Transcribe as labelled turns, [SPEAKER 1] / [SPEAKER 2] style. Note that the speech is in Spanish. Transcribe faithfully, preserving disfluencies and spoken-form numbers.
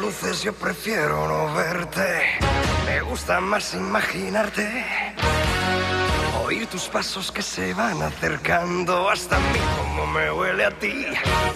[SPEAKER 1] luces yo prefiero no verte. Me gusta más imaginarte. Oír tus pasos que se van acercando hasta mí, como me huele a ti.